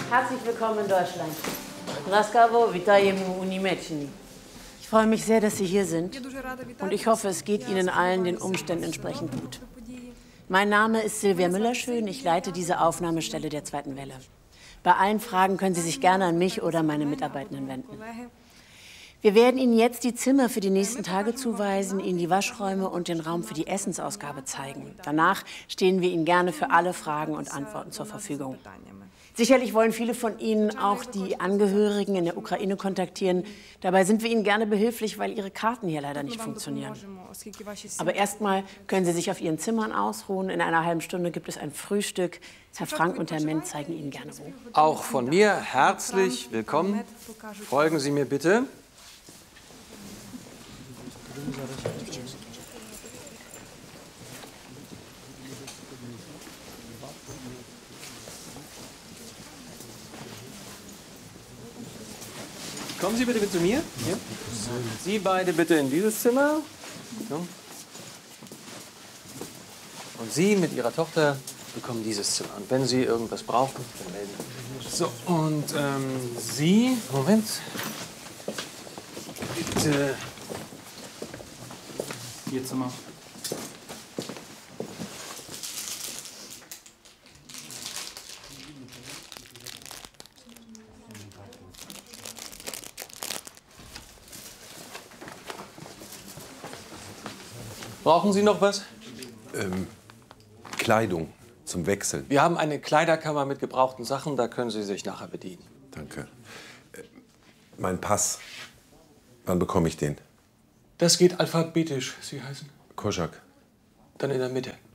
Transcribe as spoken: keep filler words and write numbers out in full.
Herzlich willkommen in Deutschland. Laskavo, witajemy w Unii Meczni. Ich freue mich sehr, dass Sie hier sind und ich hoffe, es geht Ihnen allen den Umständen entsprechend gut. Mein Name ist Silvia Müllerschön, ich leite diese Aufnahmestelle der zweiten Welle. Bei allen Fragen können Sie sich gerne an mich oder meine Mitarbeitenden wenden. Wir werden Ihnen jetzt die Zimmer für die nächsten Tage zuweisen, Ihnen die Waschräume und den Raum für die Essensausgabe zeigen. Danach stehen wir Ihnen gerne für alle Fragen und Antworten zur Verfügung. Sicherlich wollen viele von Ihnen auch die Angehörigen in der Ukraine kontaktieren. Dabei sind wir Ihnen gerne behilflich, weil Ihre Karten hier leider nicht funktionieren. Aber erstmal können Sie sich auf Ihren Zimmern ausruhen. In einer halben Stunde gibt es ein Frühstück. Herr Frank und Herr Ment zeigen Ihnen gerne wo. Auch von mir herzlich willkommen. Folgen Sie mir bitte. Kommen Sie bitte mit zu mir. Hier. Sie beide bitte in dieses Zimmer. Und Sie mit Ihrer Tochter bekommen dieses Zimmer. Und wenn Sie irgendwas brauchen, dann melden Sie. So, und ähm, Sie, Moment. Bitte. Ihr Zimmer. Brauchen Sie noch was? Ähm, Kleidung zum Wechseln. Wir haben eine Kleiderkammer mit gebrauchten Sachen, da können Sie sich nachher bedienen. Danke. Äh, mein Pass. Wann bekomme ich den? Das geht alphabetisch. Sie heißen? Koschak. Dann in der Mitte.